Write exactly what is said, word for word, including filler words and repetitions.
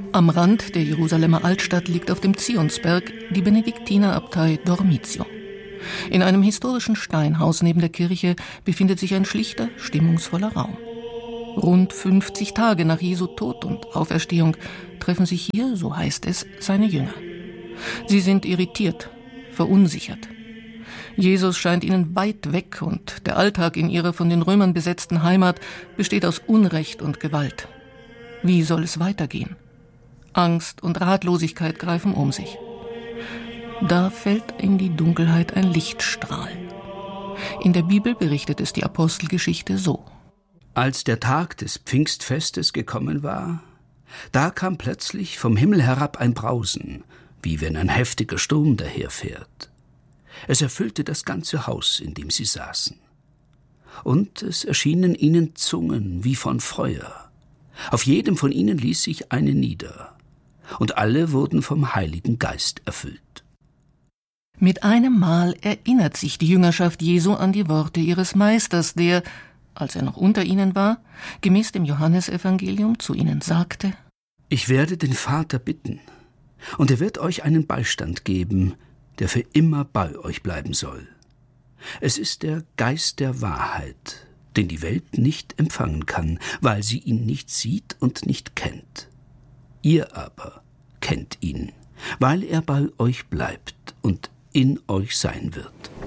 Am Rand der Jerusalemer Altstadt liegt auf dem Zionsberg die Benediktinerabtei Dormitio. In einem historischen Steinhaus neben der Kirche befindet sich ein schlichter, stimmungsvoller Raum. Rund fünfzig Tage nach Jesu Tod und Auferstehung treffen sich hier, so heißt es, seine Jünger. Sie sind irritiert, verunsichert. Jesus scheint ihnen weit weg und der Alltag in ihrer von den Römern besetzten Heimat besteht aus Unrecht und Gewalt. Wie soll es weitergehen? Angst und Ratlosigkeit greifen um sich. Da fällt in die Dunkelheit ein Lichtstrahl. In der Bibel berichtet es die Apostelgeschichte so. Als der Tag des Pfingstfestes gekommen war, da kam plötzlich vom Himmel herab ein Brausen, wie wenn ein heftiger Sturm daherfährt. Es erfüllte das ganze Haus, in dem sie saßen. Und es erschienen ihnen Zungen wie von Feuer. Auf jedem von ihnen ließ sich eine nieder. Und alle wurden vom Heiligen Geist erfüllt. Mit einem Mal erinnert sich die Jüngerschaft Jesu an die Worte ihres Meisters, der, als er noch unter ihnen war, gemäß dem Johannesevangelium zu ihnen sagte: Ich werde den Vater bitten, und er wird euch einen Beistand geben, der für immer bei euch bleiben soll. Es ist der Geist der Wahrheit, den die Welt nicht empfangen kann, weil sie ihn nicht sieht und nicht kennt. Ihr aber kennt ihn, weil er bei euch bleibt und in euch sein wird.